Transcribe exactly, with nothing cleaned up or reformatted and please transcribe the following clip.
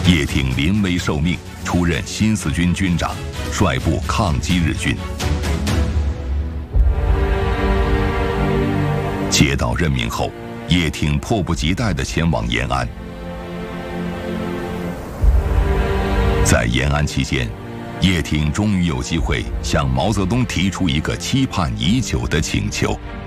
叶挺临危受命，出任新四军军长，率部抗击日军。接到任命后，叶挺迫不及待地前往延安。在延安期间，叶挺终于有机会向毛泽东提出一个期盼已久的请求。